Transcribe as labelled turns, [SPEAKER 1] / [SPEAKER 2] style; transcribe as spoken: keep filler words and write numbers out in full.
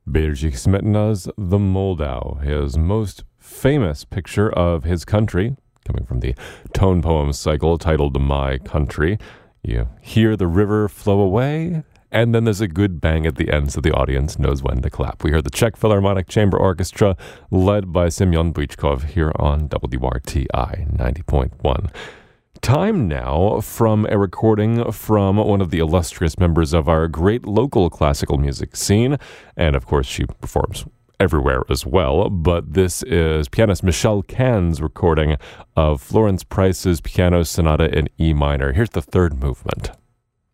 [SPEAKER 1] Bedřich Smetana's The Moldau, his most famous picture of his country, coming from the tone poem cycle titled My Country. You hear the river flow away, and then there's a good bang at the end so the audience knows when to clap. We heard the Czech Philharmonic Chamber Orchestra led by Semyon Bychkov here on W R T I ninety point one. Time now from a recording from one of the illustrious members of our great local classical music scene. And of course, she performs everywhere as well. But this is pianist Michelle Cahn's recording of Florence Price's Piano Sonata in E minor. Here's the third movement.